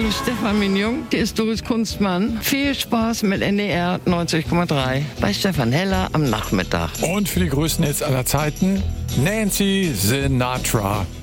Hallo Stefan Mignon, hier ist Doris Kunstmann. Viel Spaß mit NDR 90,3 bei Stefan Heller am Nachmittag. Und für die größten Hits aller Zeiten, Nancy Sinatra.